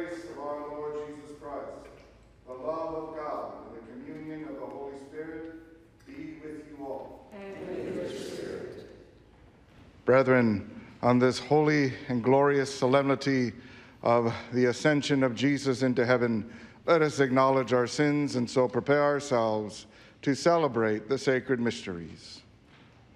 grace of our Lord Jesus Christ, the love of God, and the communion of the Holy Spirit be with you all. And with your spirit. Brethren, on this holy and glorious solemnity of the ascension of Jesus into heaven, let us acknowledge our sins and so prepare ourselves to celebrate the sacred mysteries.